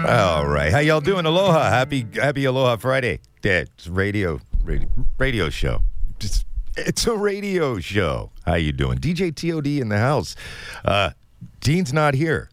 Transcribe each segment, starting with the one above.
All right. How y'all doing? Aloha. Happy Aloha Friday. Yeah, it's radio show. It's a radio show. How you doing? DJ TOD in the house. Dean's not here.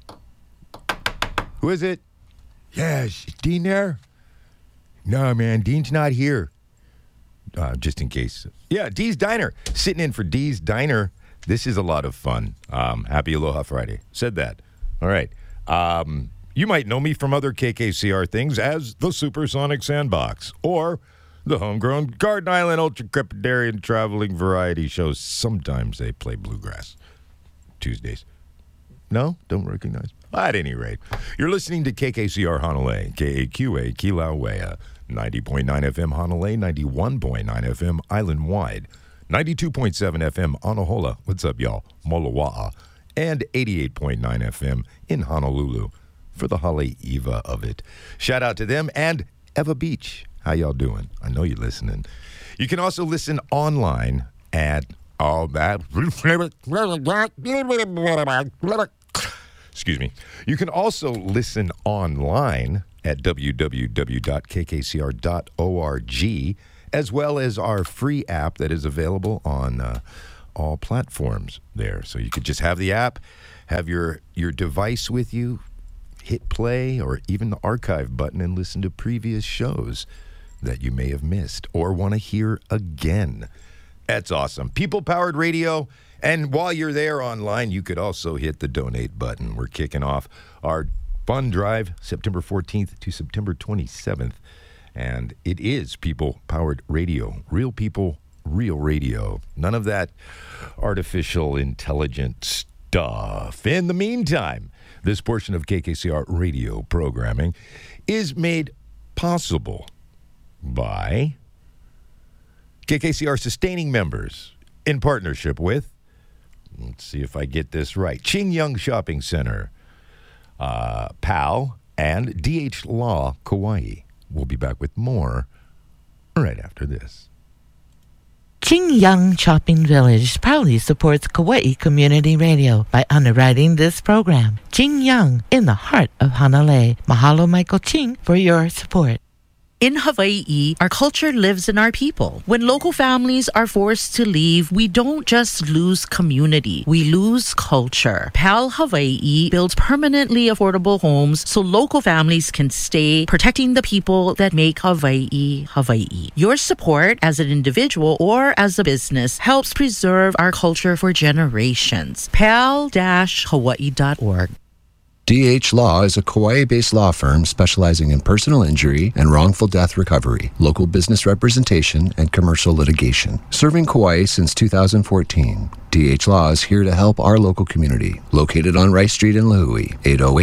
Who is it? Yeah, is Dean there? No, man, Dean's not here. Just in case. Yeah, Dee's Diner. Sitting in for Dee's Diner. This is a lot of fun. Happy Aloha Friday. Said that. All right. You might know me from other KKCR things as the Supersonic Sandbox or the homegrown Garden Island Ultra Crepidarian Traveling Variety Shows. Sometimes they play bluegrass. Tuesdays. No? Don't recognize? At any rate, you're listening to KKCR Hanalei, KAQA Kilauea, 90.9 FM Hanalei, 91.9 FM island-wide, 92.7 FM Anahola, what's up, y'all, Molowa'a, and 88.9 FM in Honolulu for the Haleiwa of it. Shout out to them and Eva Beach. How y'all doing? I know you're listening. You can also listen online at all that. Excuse me. You can also listen online at www.kkcr.org, as well as our free app that is available on all platforms there. So you could just have the app, have your device with you, hit play, or even the archive button and listen to previous shows that you may have missed or want to hear again. That's awesome. People-powered radio. And while you're there online, you could also hit the donate button. We're kicking off our fund drive September 14th to September 27th. And it is people-powered radio. Real people, real radio. None of that artificial intelligent stuff. In the meantime, this portion of KKCR radio programming is made possible by KKCR sustaining members in partnership with, let's see if I get this right, Ching Young Shopping Center, PAL, and DH Law Kauai. We'll be back with more right after this. Ching Young Shopping Village proudly supports Kauai Community Radio by underwriting this program. Ching Young, in the heart of Hanalei. Mahalo, Michael Ching, for your support. In Hawaii, our culture lives in our people. When local families are forced to leave, we don't just lose community, we lose culture. PAL Hawaii builds permanently affordable homes so local families can stay, protecting the people that make Hawaii, Hawaii. Your support as an individual or as a business helps preserve our culture for generations. PAL-Hawaii.org. DH Law is a Kauai-based law firm specializing in personal injury and wrongful death recovery, local business representation, and commercial litigation. Serving Kauai since 2014, DH Law is here to help our local community. Located on Rice Street in Lahui,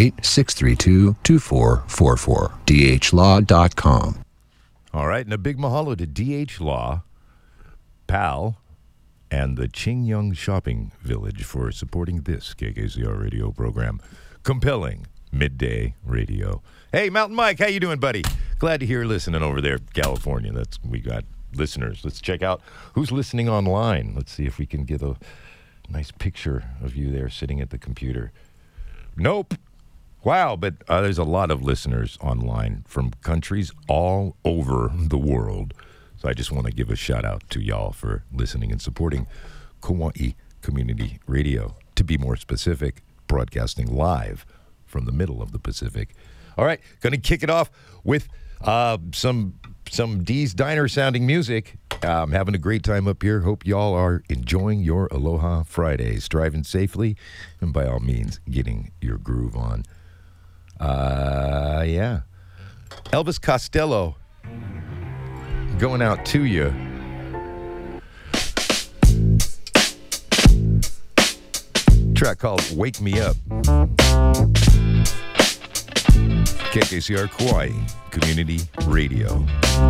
808-632-2444. DHLaw.com. All right, and a big mahalo to DH Law, PAL, and the Ching Young Shopping Village for supporting this KKCR radio program. Compelling midday radio. Hey, Mountain Mike, how you doing, buddy? Glad to hear you listening over there, California. We got listeners. Let's check out who's listening online. Let's see if we can get a nice picture of you there sitting at the computer. Nope. Wow, but there's a lot of listeners online from countries all over the world. So I just want to give a shout out to y'all for listening and supporting Kauai Community Radio. To be more specific, broadcasting live from the middle of the Pacific. All right, going to kick it off with some Dee's Diner sounding music. I'm having a great time up here. Hope y'all are enjoying your Aloha Fridays, driving safely, and by all means, getting your groove on. Yeah. Elvis Costello going out to you. Track called Wake Me Up. KKCR Kauai Community Radio.